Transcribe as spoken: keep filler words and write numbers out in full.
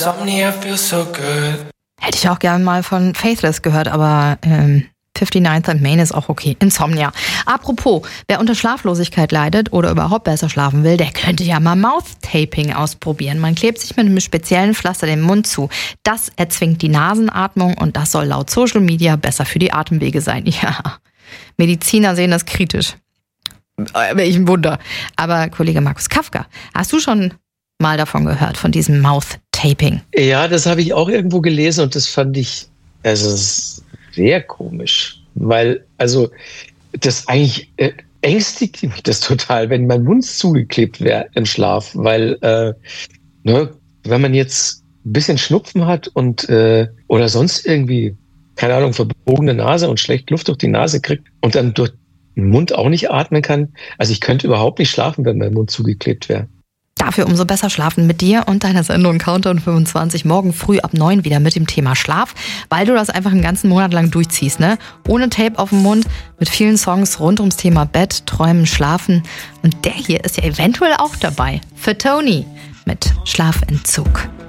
Insomnia feels so good. Hätte ich auch gerne mal von Faithless gehört, aber ähm, fifty-ninth and Main ist auch okay. Insomnia. Apropos, wer unter Schlaflosigkeit leidet oder überhaupt besser schlafen will, der könnte ja mal Mouth-Taping ausprobieren. Man klebt sich mit einem speziellen Pflaster den Mund zu. Das erzwingt die Nasenatmung und das soll laut Social Media besser für die Atemwege sein. Ja, Mediziner sehen das kritisch. Welch Wunder. Aber Kollege Markus Kafka, hast du schon mal davon gehört, von diesem Mouth-Taping? Ja, das habe ich auch irgendwo gelesen und das fand ich also sehr komisch, weil also das eigentlich äh, ängstigt mich das total, wenn mein Mund zugeklebt wäre im Schlaf, weil äh, ne, wenn man jetzt ein bisschen Schnupfen hat und äh, oder sonst irgendwie, keine Ahnung, verbogene Nase und schlecht Luft durch die Nase kriegt und dann durch den Mund auch nicht atmen kann, also ich könnte überhaupt nicht schlafen, wenn mein Mund zugeklebt wäre. Dafür umso besser schlafen mit dir und deiner Sendung Countdown fünfundzwanzig morgen früh ab neun wieder mit dem Thema Schlaf, weil du das einfach einen ganzen Monat lang durchziehst, ne? Ohne Tape auf dem Mund, mit vielen Songs rund ums Thema Bett, Träumen, Schlafen. Und der hier ist ja eventuell auch dabei. Für Tony mit Schlafentzug.